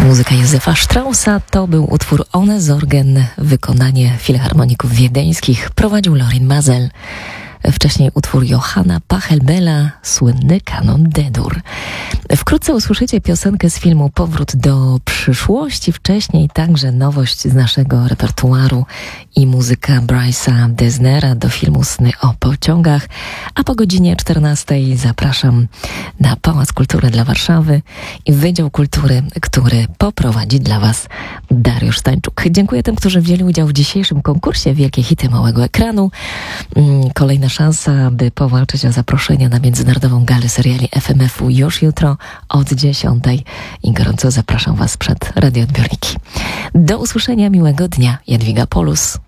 Muzyka Józefa Straussa to był utwór Ohne Sorgen, wykonanie filharmoników wiedeńskich, prowadził Lorin Maazel. Wcześniej utwór Johanna Pachelbela, słynny kanon D-dur. Wkrótce usłyszycie piosenkę z filmu Powrót do przyszłości, wcześniej także nowość z naszego repertuaru i muzyka Bryce'a Desnera do filmu Sny o pociągach, a po godzinie 14 zapraszam na Pałac Kultury dla Warszawy i Wydział Kultury, który poprowadzi dla Was Dariusz Stańczuk. Dziękuję tym, którzy wzięli udział w dzisiejszym konkursie Wielkie Hity Małego Ekranu. Kolejna szansa, by powalczyć o zaproszenie na Międzynarodową Galę Seriali FMF-u już jutro od 10 i gorąco zapraszam Was przed radioodbiorniki. Do usłyszenia, miłego dnia. Jadwiga Polus.